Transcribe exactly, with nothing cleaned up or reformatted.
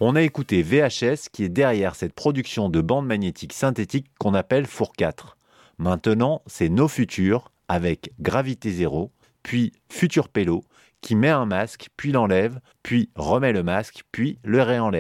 On a écouté V H S qui est derrière cette production de bandes magnétiques synthétiques qu'on appelle Four quatre. Maintenant, c'est No Future avec Gravité Zéro, puis Future Pello qui met un masque, puis l'enlève, puis remet le masque, puis le réenlève.